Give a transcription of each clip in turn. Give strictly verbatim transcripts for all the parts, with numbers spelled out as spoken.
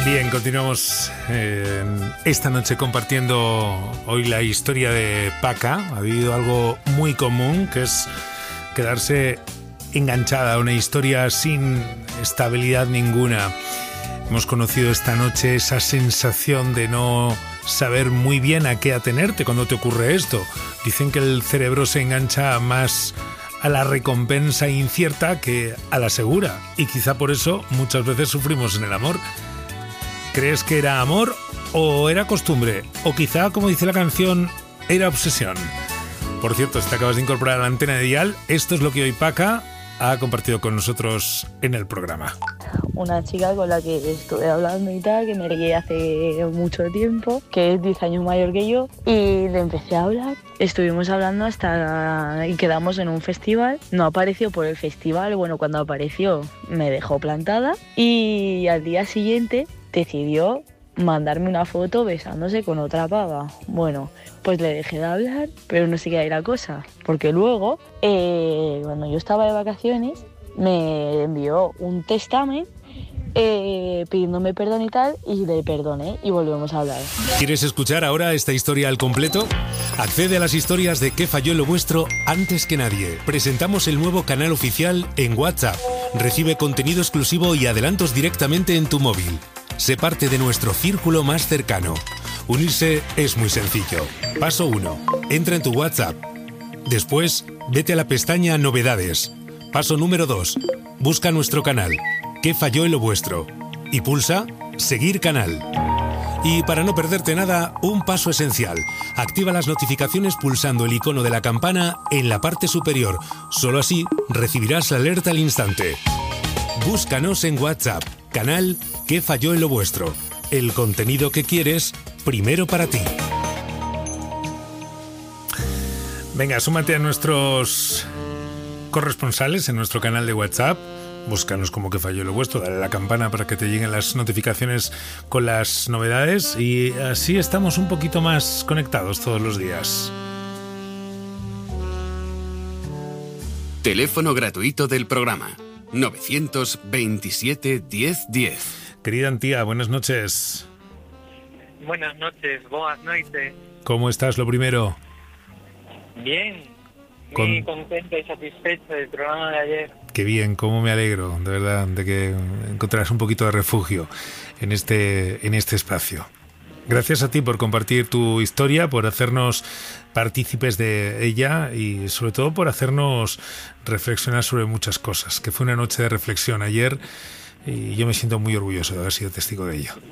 Bien, continuamos eh, esta noche compartiendo hoy la historia de Paca. Ha vivido algo muy común, que es quedarse enganchada a una historia sin estabilidad ninguna. Hemos conocido esta noche esa sensación de no saber muy bien a qué atenerte cuando te ocurre esto. Dicen que el cerebro se engancha más a la recompensa incierta que a la segura, y quizá por eso muchas veces sufrimos en el amor. ¿Crees que era amor o era costumbre? O quizá, como dice la canción, era obsesión. Por cierto, si te acabas de incorporar a la antena de Dial, esto es lo que hoy Paca ha compartido con nosotros en el programa. Una chica con la que estuve hablando y tal, que me ligué hace mucho tiempo, que es diez años mayor que yo, y le empecé a hablar. Estuvimos hablando hasta y quedamos en un festival. No apareció por el festival, bueno, cuando apareció me dejó plantada, y al día siguiente decidió mandarme una foto besándose con otra pava. Bueno, pues le dejé de hablar, pero no sé qué era la cosa, porque luego, eh, cuando yo estaba de vacaciones, me envió un testamen eh, pidiéndome perdón y tal, y le perdoné y volvemos a hablar. ¿Quieres escuchar ahora esta historia al completo? Accede a las historias de ¿Qué falló en lo vuestro? Antes que nadie. Presentamos el nuevo canal oficial en WhatsApp. Recibe contenido exclusivo y adelantos directamente en tu móvil. Sé parte de nuestro círculo más cercano. Unirse es muy sencillo. Paso uno. Entra en tu WhatsApp. Después, vete a la pestaña Novedades. Paso número dos. Busca nuestro canal. ¿Qué falló en lo vuestro? Y pulsa Seguir canal. Y para no perderte nada, un paso esencial. Activa las notificaciones pulsando el icono de la campana en la parte superior. Solo así recibirás la alerta al instante. Búscanos en WhatsApp. Canal ¿Qué falló en lo vuestro? El contenido que quieres, primero para ti. Venga, súmate a nuestros corresponsales en nuestro canal de WhatsApp. Búscanos como ¿Qué falló en lo vuestro? Dale a la campana para que te lleguen las notificaciones con las novedades, y así estamos un poquito más conectados todos los días. Teléfono gratuito del programa novecientos veintisiete diez diez. Querida Antía, buenas noches. Buenas noches, boas noites. ¿Cómo estás, lo primero? Bien, Con... muy contento y satisfecho del programa de ayer. Qué bien, cómo me alegro, de verdad, de que encontrarás un poquito de refugio en este, en este espacio. Gracias a ti por compartir tu historia, por hacernos partícipes de ella y sobre todo por hacernos reflexionar sobre muchas cosas, que fue una noche de reflexión ayer y yo me siento muy orgulloso de haber sido testigo de ello.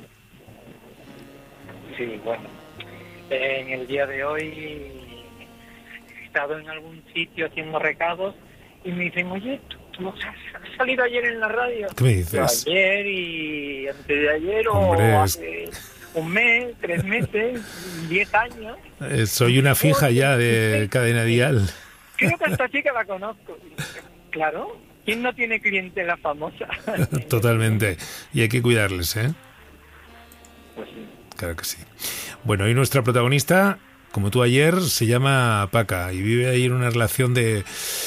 Sí, bueno, en el día de hoy he estado en algún sitio haciendo recados y me dicen, oye, ¿tú, tú has salido ayer en la radio? ¿Qué me dices? Yo, ayer y antes de ayer Hombre, o es... hace un mes, tres meses, diez años. Eh, soy una fija ya de Cadena Dial. Creo que esta chica la conozco. Claro, ¿quién no tiene clientela famosa? Totalmente. Y hay que cuidarles, ¿eh? Pues sí. Claro que sí. Bueno, y nuestra protagonista, como tú ayer, se llama Paca y vive ahí en una relación de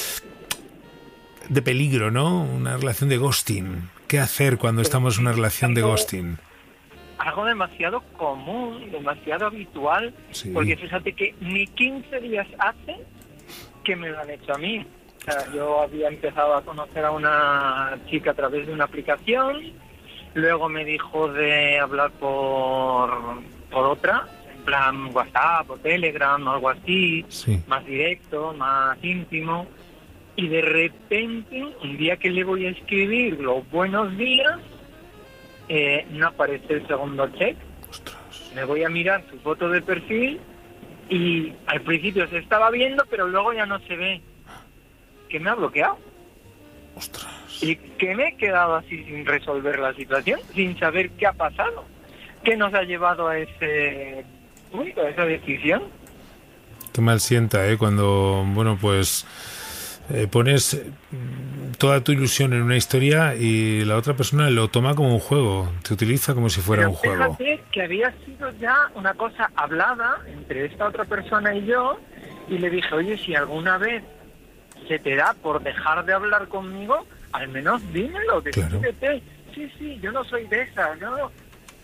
de peligro, ¿no? Una relación de ghosting. ¿Qué hacer cuando estamos en una relación de ghosting? Algo demasiado común, demasiado habitual, sí. Porque fíjate que ni quince días hace que me lo han hecho a mí. O sea, yo había empezado a conocer a una chica a través de una aplicación, luego me dijo de hablar por, por otra, en plan WhatsApp o Telegram o algo así, sí. Más directo, más íntimo, y de repente, un día que le voy a escribir los buenos días, Eh, no aparece el segundo check. Ostras. Me voy a mirar su foto de perfil y al principio se estaba viendo, pero luego ya no se ve. ¿Que me ha bloqueado? Ostras. Y que me he quedado así sin resolver la situación, sin saber qué ha pasado, qué nos ha llevado a ese uy, a esa decisión. Qué mal sienta, ¿eh? Cuando, bueno, pues eh, pones toda tu ilusión en una historia y la otra persona lo toma como un juego, te utiliza como si fuera Pero un juego. Fíjate que había sido ya una cosa hablada entre esta otra persona y yo, y le dije, oye, si alguna vez se te da por dejar de hablar conmigo, al menos dímelo, decídete. Claro. Sí, sí, yo no soy de esas, ¿no?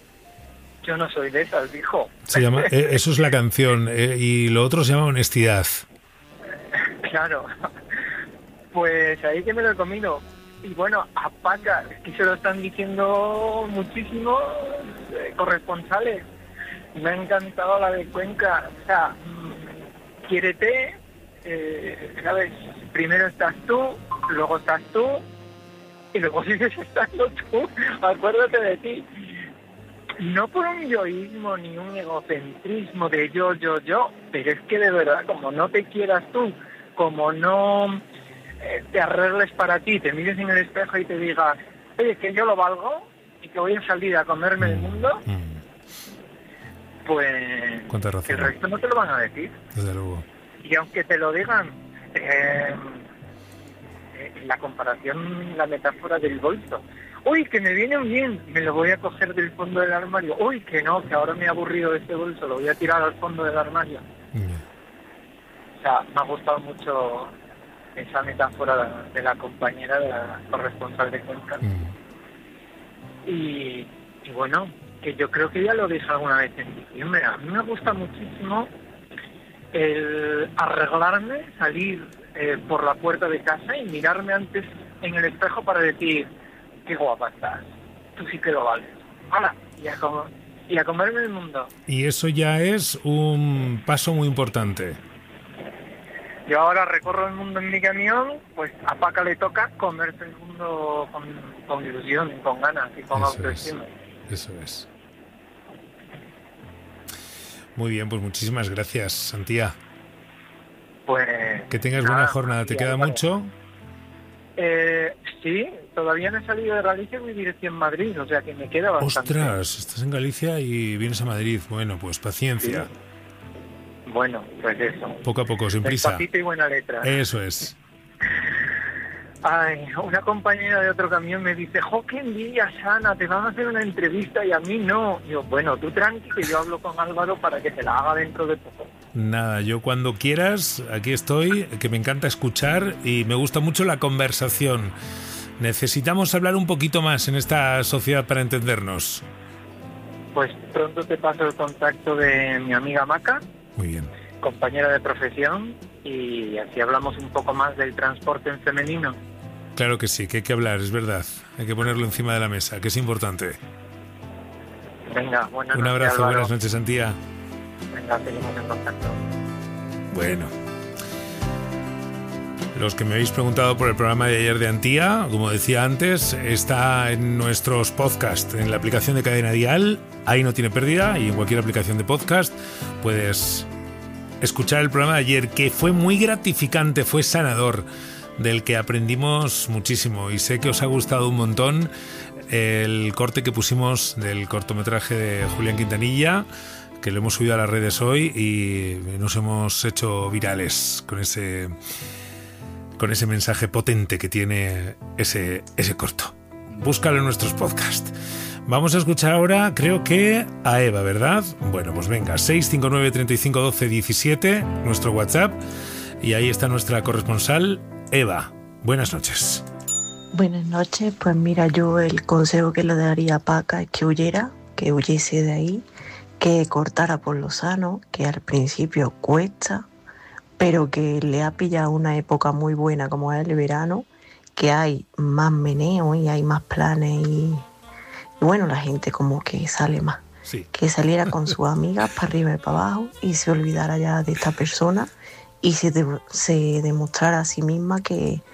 yo no soy de esas, dijo. Se llama, eh, eso es la canción, eh, y lo otro se llama honestidad. Claro. Pues ahí que me lo he comido. Y bueno, a Paca, es que se lo están diciendo muchísimos eh, corresponsales. Me ha encantado la de Cuenca. O sea, mmm, quiérete, eh, ¿sabes? Primero estás tú, luego estás tú, y luego sigues estando tú. Acuérdate de ti. No por un yoísmo ni un egocentrismo de yo, yo, yo, pero es que de verdad, como no te quieras tú, como no eh, te arregles para ti, te mires en el espejo y te digas, oye, que yo lo valgo y que voy a salir a comerme el mundo, pues ¿Cuánta razón? el resto no te lo van a decir. Desde luego. Y aunque te lo digan, eh, eh, la comparación, la metáfora del bolso, uy, que me viene bien, me lo voy a coger del fondo del armario, uy, que no, que ahora me he aburrido de este bolso, lo voy a tirar al fondo del armario. Yeah. O sea, me ha gustado mucho esa metáfora de la compañera, de la corresponsal de Cuenca. Mm. Y, y bueno, que yo creo que ya lo dije alguna vez en diciembre. A mí me gusta muchísimo el arreglarme, salir eh, por la puerta de casa y mirarme antes en el espejo para decir, qué guapa estás, tú sí que lo vales. ¡Hala! Y a, com- y a comerme el mundo. Y eso ya es un paso muy importante. Yo ahora recorro el mundo en mi camión, pues a Paca le toca comerse el mundo con, con ilusión, con ganas y con Eso autoestima. es, eso es. Muy bien, pues muchísimas gracias, Santía. Pues Que tengas nada, buena jornada. ¿Te y queda Álvaro. mucho? Eh, sí, todavía no he salido de Galicia y mi dirección Madrid, o sea que me queda bastante. Ostras, estás en Galicia y vienes a Madrid. Bueno, pues paciencia. Sí. Bueno, pues eso. Poco a poco, sin prisa. Despacito y buena letra. Eso es. Ay, una compañera de otro camión me dice, jo, qué envidia, Sana, te van a hacer una entrevista y a mí no. Yo, bueno, tú tranqui, que yo hablo con Álvaro para que te la haga dentro de poco. Nada, yo cuando quieras, aquí estoy, que me encanta escuchar y me gusta mucho la conversación. Necesitamos hablar un poquito más en esta sociedad para entendernos. Pues pronto te paso el contacto de mi amiga Maca, Muy bien. compañera de profesión, y así hablamos un poco más del transporte en femenino. Claro que sí, que hay que hablar, es verdad. Hay que ponerlo encima de la mesa, que es importante. Venga, buenas Un noches, abrazo, Álvaro. buenas noches, Santía. Venga, seguimos en contacto. Bueno. Los que me habéis preguntado por el programa de ayer de Antía, como decía antes, está en nuestros podcasts, en la aplicación de Cadena Dial. Ahí no tiene pérdida y en cualquier aplicación de podcast puedes escuchar el programa de ayer, que fue muy gratificante, fue sanador, del que aprendimos muchísimo. Y sé que os ha gustado un montón el corte que pusimos del cortometraje de Julián Quintanilla, que lo hemos subido a las redes hoy y nos hemos hecho virales con ese... con ese mensaje potente que tiene ese, ese corto. Búscalo en nuestros podcasts. Vamos a escuchar ahora, creo que a Eva, ¿verdad? Bueno, pues venga, seis cinco nueve, treinta y cinco, doce, diecisiete, nuestro WhatsApp, y ahí está nuestra corresponsal, Eva. Buenas noches. Buenas noches, pues mira, yo el consejo que le daría a Paca es que huyera, que huyese de ahí, que cortara por lo sano, que al principio cuesta, pero que le ha pillado una época muy buena como es el verano, que hay más meneo y hay más planes y, y bueno, la gente como que sale más. Sí. Que saliera con sus amigas para arriba y para abajo y se olvidara ya de esta persona y se, de, se demostrara a sí misma que,